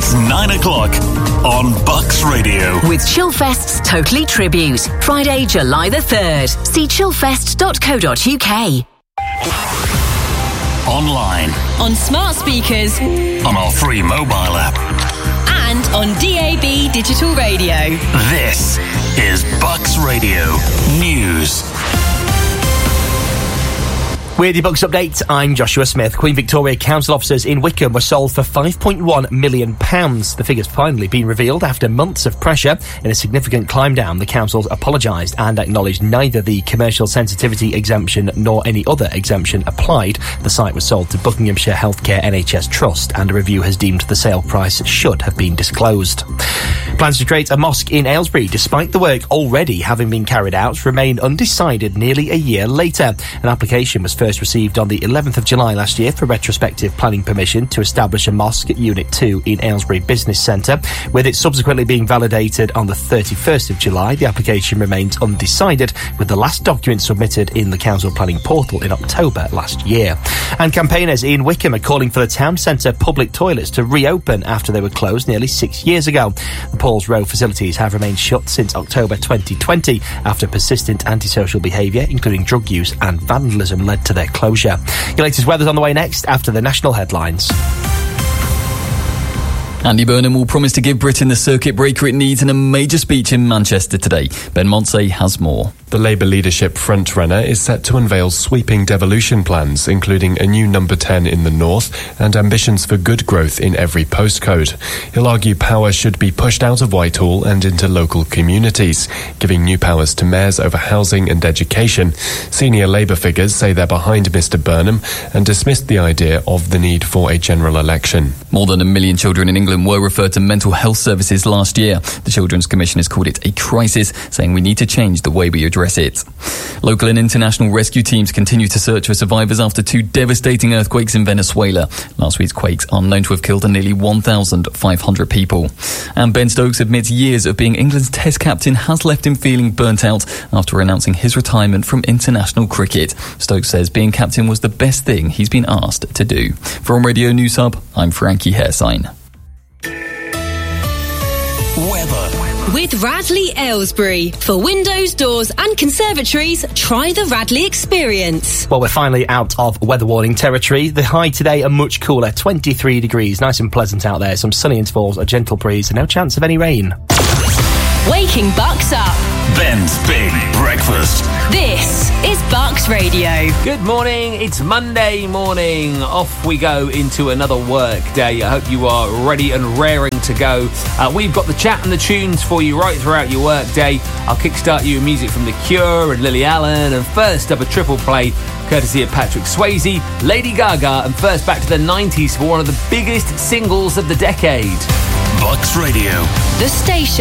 It's 9 o'clock on Bucks Radio. With Chillfest's Totally Tribute. Friday, July the 3rd. See chillfest.co.uk. Online. On smart speakers. On our free mobile app. And on DAB Digital Radio. This is Bucks Radio News. With your Bucks update, I'm Joshua Smith. Queen Victoria Council offices in Wickham were sold for £5.1 million. The figure's finally been revealed after months of pressure. In a significant climb down, the councils apologised and acknowledged neither the commercial sensitivity exemption nor any other exemption applied. The site was sold to Buckinghamshire Healthcare NHS Trust, and a review has deemed the sale price should have been disclosed. Plans to create a mosque in Aylesbury, despite the work already having been carried out, remain undecided nearly a year later. An application was first received on the 11th of July last year for retrospective planning permission to establish a mosque at Unit 2 in Aylesbury Business Centre. With it subsequently being validated on the 31st of July, the application remains undecided, with the last document submitted in the council planning portal in October last year. And campaigners in Wickham are calling for the town centre public toilets to reopen after they were closed nearly 6 years ago. The Paul's Row facilities have remained shut since October 2020 after persistent antisocial behaviour, including drug use and vandalism, led to their closure. Your latest weather's on the way next after the national headlines. Andy Burnham will promise to give Britain the circuit breaker it needs in a major speech in Manchester today. Ben Monsey has more. The Labour leadership frontrunner is set to unveil sweeping devolution plans, including a new number 10 in the north and ambitions for good growth in every postcode. He'll argue power should be pushed out of Whitehall and into local communities, giving new powers to mayors over housing and education. Senior Labour figures say they're behind Mr Burnham and dismissed the idea of the need for a general election. More than 1 million children in England were referred to mental health services last year. The Children's Commission has called it a crisis, saying we need to change the way we address it. Local and international rescue teams continue to search for survivors after 2 devastating earthquakes in Venezuela. Last week's quakes are known to have killed nearly 1,500 people. And Ben Stokes admits years of being England's Test captain has left him feeling burnt out after announcing his retirement from international cricket. Stokes says being captain was the best thing he's been asked to do. From Radio News Hub, I'm Frankie Hairsign. Weather. With Radley Aylesbury. For windows, doors and conservatories, try the Radley experience. Well, we're finally out of weather warning territory. The high today are much cooler, 23 degrees. Nice and pleasant out there. Some sunny intervals, a gentle breeze and no chance of any rain. Waking Bucks up. Ben's Big Breakfast. This is Bucks Radio. Good morning. It's Monday morning. Off we go into another work day. I hope you are ready and raring to go. We've got the chat and the tunes for you right throughout your work day. I'll kickstart you with music from The Cure and Lily Allen. And first up, a triple play courtesy of Patrick Swayze, Lady Gaga, and first back to the 90s for one of the biggest singles of the decade. Bucks Radio. The station